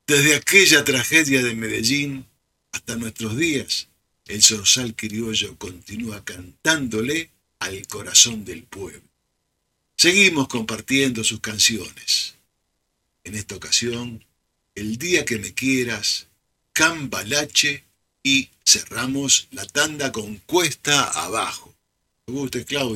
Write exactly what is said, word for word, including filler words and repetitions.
Desde aquella tragedia de Medellín hasta nuestros días, el zorzal criollo continúa cantándole al corazón del pueblo. Seguimos compartiendo sus canciones. En esta ocasión, El día que me quieras, Cambalache y cerramos la tanda con Cuesta Abajo. ¿Te gusta, Claudio?